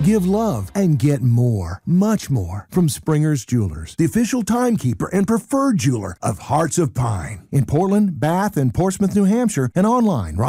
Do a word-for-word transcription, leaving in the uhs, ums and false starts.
give love, and get more, much more from Springer's Jewelers, the official timekeeper and preferred jeweler of Hearts of Pine in Portland, Bath, and Portsmouth, New Hampshire, and online right